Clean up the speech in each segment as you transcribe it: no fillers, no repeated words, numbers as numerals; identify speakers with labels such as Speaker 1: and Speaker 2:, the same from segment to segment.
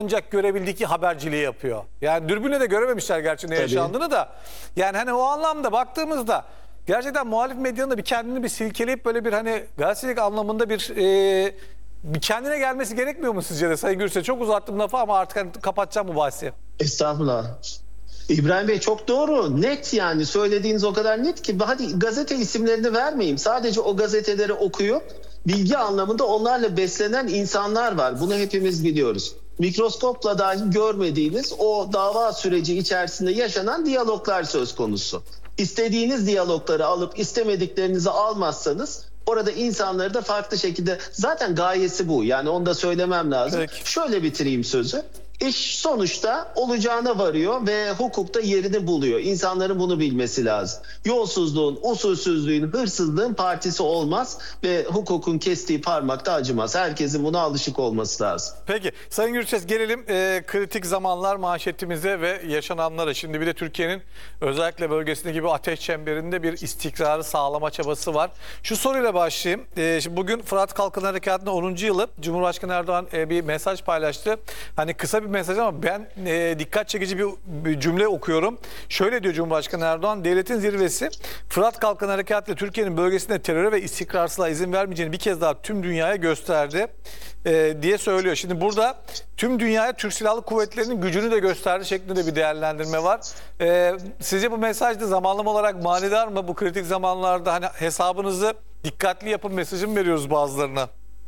Speaker 1: ancak görebildiği ki haberciliği yapıyor. Yani dürbünle de görememişler gerçi ne yaşandığını da. Yani hani o anlamda baktığımızda gerçekten muhalif medyanın da bir kendini bir silkeleyip böyle bir hani gazetecilik anlamında bir kendine gelmesi gerekmiyor mu sizce de Sayın Gürses? Çok uzattım lafı ama artık hani kapatacağım bu bahsi.
Speaker 2: Estağfurullah. İbrahim Bey çok doğru. Net yani söylediğiniz o kadar net ki hadi gazete isimlerini vermeyeyim. Sadece o gazeteleri okuyup bilgi anlamında onlarla beslenen insanlar var. Bunu hepimiz biliyoruz. Mikroskopla dahi görmediğiniz o dava süreci içerisinde yaşanan diyaloglar söz konusu. İstediğiniz diyalogları alıp istemediklerinizi almazsanız orada insanları da farklı şekilde zaten gayesi bu. Yani onu da söylemem lazım.
Speaker 1: Peki.
Speaker 2: Şöyle bitireyim sözü. İş sonuçta olacağına varıyor ve hukukta yerini buluyor. İnsanların bunu bilmesi lazım. Yolsuzluğun, usulsüzlüğün, hırsızlığın partisi olmaz ve hukukun kestiği parmakta acımaz. Herkesin buna alışık olması lazım.
Speaker 1: Peki Sayın Gürses gelelim kritik zamanlar manşetimize ve yaşananlara. Şimdi bir de Türkiye'nin özellikle bölgesindeki gibi ateş çemberinde bir istikrarı sağlama çabası var. Şu soruyla başlayayım. Şimdi bugün Fırat Kalkın Harekatı'nın 10. yılı Cumhurbaşkanı Erdoğan bir mesaj paylaştı. Hani kısa bir mesaj ama ben dikkat çekici bir cümle okuyorum. Şöyle diyor Cumhurbaşkanı Erdoğan, devletin zirvesi Fırat Kalkın Harekatı ile Türkiye'nin bölgesinde teröre ve istikrarsızlığa izin vermeyeceğini bir kez daha tüm dünyaya gösterdi diye söylüyor. Şimdi burada tüm dünyaya Türk Silahlı Kuvvetleri'nin gücünü de gösterdi şeklinde bir değerlendirme var. Sizce bu mesaj da zamanlama olarak manidar mı? Bu kritik zamanlarda hani hesabınızı dikkatli yapın mesajı mı veriyoruz bazılarına?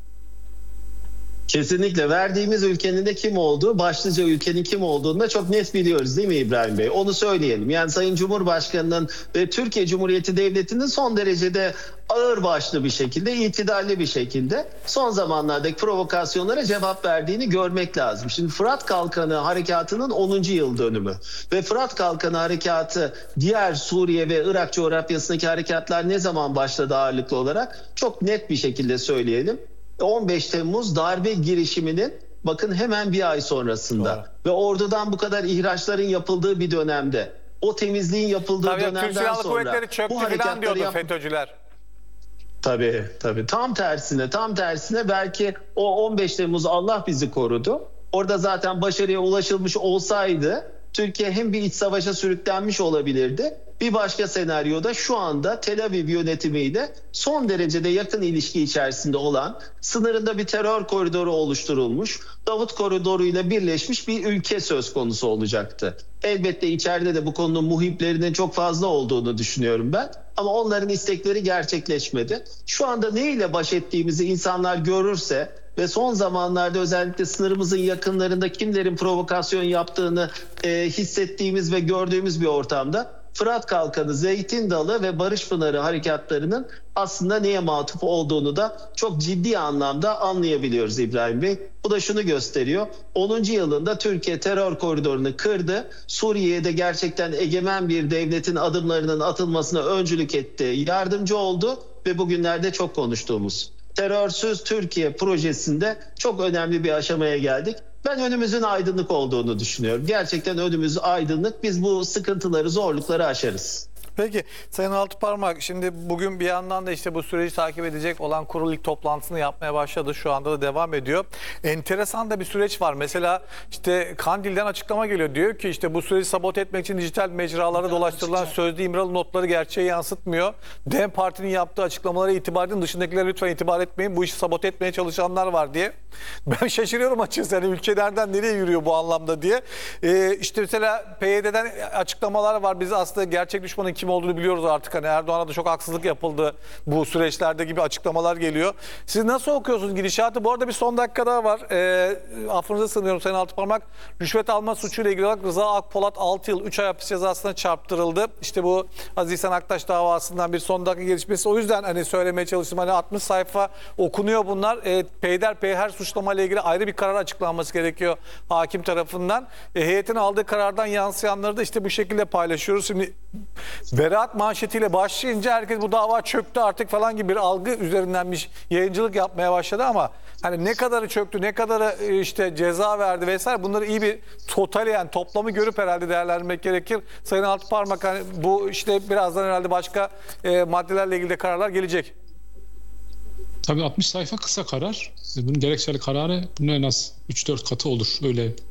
Speaker 2: Kesinlikle verdiğimiz ülkenin de kim olduğu, başlıca ülkenin kim olduğunu da çok net biliyoruz değil mi İbrahim Bey? Onu söyleyelim. Yani Sayın Cumhurbaşkanı'nın ve Türkiye Cumhuriyeti Devleti'nin son derecede ağırbaşlı bir şekilde, itidalli bir şekilde son zamanlardaki provokasyonlara cevap verdiğini görmek lazım. Şimdi Fırat Kalkanı Harekatı'nın 10. yıl dönümü ve Fırat Kalkanı Harekatı diğer Suriye ve Irak coğrafyasındaki harekatlar ne zaman başladı ağırlıklı olarak? Çok net bir şekilde söyleyelim. 15 Temmuz darbe girişiminin bakın hemen bir ay sonrasında ve ordudan bu kadar ihraçların yapıldığı bir dönemde, o temizliğin yapıldığı dönemden
Speaker 1: Türk Silahlı
Speaker 2: sonra
Speaker 1: Kuvvetleri çöktü
Speaker 2: bu
Speaker 1: falan
Speaker 2: harekatları
Speaker 1: diyordu FETÖ'cüler.
Speaker 2: Tabii. Tam tersine belki o 15 Temmuz Allah bizi korudu. Orada zaten başarıya ulaşılmış olsaydı Türkiye hem bir iç savaşa sürüklenmiş olabilirdi. Bir başka senaryoda şu anda Tel Aviv yönetimiyle son derecede yakın ilişki içerisinde olan, sınırında bir terör koridoru oluşturulmuş, Davut Koridoru ile birleşmiş bir ülke söz konusu olacaktı. Elbette içeride de bu konunun muhiplerinin çok fazla olduğunu düşünüyorum ben. Ama onların istekleri gerçekleşmedi. Şu anda ne ile baş ettiğimizi insanlar görürse ve son zamanlarda özellikle sınırımızın yakınlarında kimlerin provokasyon yaptığını hissettiğimiz ve gördüğümüz bir ortamda Fırat Kalkanı, Zeytin Dalı ve Barış Pınarı harekatlarının aslında neye matuf olduğunu da çok ciddi anlamda anlayabiliyoruz İbrahim Bey. Bu da şunu gösteriyor. 10. yılında Türkiye terör koridorunu kırdı. Suriye'de gerçekten egemen bir devletin adımlarının atılmasına öncülük etti, yardımcı oldu ve bugünlerde çok konuştuğumuz Terörsüz Türkiye projesinde çok önemli bir aşamaya geldik. Ben önümüzün aydınlık olduğunu düşünüyorum. Gerçekten önümüz aydınlık. Biz bu sıkıntıları, zorlukları aşarız.
Speaker 1: Peki Sayın Altıparmak, şimdi bugün bir yandan da işte bu süreci takip edecek olan kurul ilk toplantısını yapmaya başladı. Şu anda da devam ediyor. Enteresan da bir süreç var. Mesela işte Kandil'den açıklama geliyor. Diyor ki işte bu süreci sabote etmek için dijital mecralarda dolaştırılan sözlü İmralı notları gerçeği yansıtmıyor. DEM Parti'nin yaptığı açıklamalara itibar edin. Dışındakilere lütfen itibar etmeyin. Bu işi sabote etmeye çalışanlar var diye. Ben şaşırıyorum açıkçası. Yani ülke nereye yürüyor bu anlamda diye. İşte mesela PYD'den açıklamalar var. Biz aslında gerçek düşmanın kim olduğunu biliyoruz artık. Hani Erdoğan'a da çok haksızlık yapıldı bu süreçlerde gibi açıklamalar geliyor. Siz nasıl okuyorsunuz gidişatı? Bu arada bir son dakika daha var. Affınıza sığınıyorum Sayın Altıparmak. Rüşvet alma suçuyla ilgili olarak Rıza Akpolat 6 yıl 3 ay hapis cezasına çarptırıldı. İşte bu Aziz İhsan Aktaş davasından bir son dakika gelişmesi. O yüzden hani söylemeye çalıştım. Hani 60 sayfa okunuyor bunlar. Peyderpey her suçlamayla ilgili ayrı bir karar açıklanması gerekiyor hakim tarafından. Heyetin aldığı karardan yansıyanları da işte bu şekilde paylaşıyoruz. Şimdi beraat manşetiyle başlayınca herkes bu dava çöktü artık falan gibi bir algı üzerinden bir yayıncılık yapmaya başladı ama hani ne kadarı çöktü, ne kadarı işte ceza verdi vesaire, bunları iyi bir totaleyen toplamı görüp herhalde değerlendirmek gerekir. Sayın Altıparmak, hani bu işte birazdan herhalde başka maddelerle ilgili de kararlar gelecek.
Speaker 3: Tabii 60 sayfa kısa karar. Bunun gerekçeli kararı bunun en az 3-4 katı olur. Öyle